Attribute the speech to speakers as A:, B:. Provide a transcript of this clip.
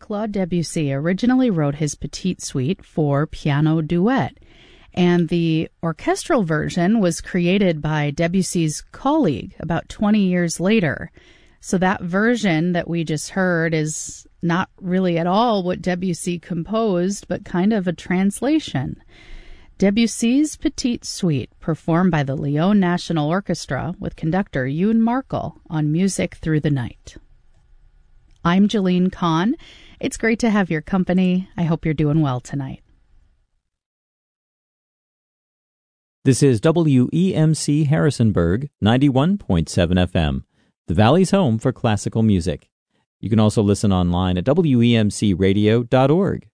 A: Claude Debussy originally wrote his Petite Suite for piano duet, and the orchestral version was created by Debussy's colleague about 20 years later. So that version that we just heard is not really at all what Debussy composed, but kind of a translation. Debussy's Petite Suite, performed by the Lyon National Orchestra with conductor Yoon Markel on Music Through the Night. I'm Jeline Kahn. It's great to have your company. I hope you're doing well tonight.
B: This is WEMC Harrisonburg, 91.7 FM, the Valley's home for classical music. You can also listen online at WEMCradio.org.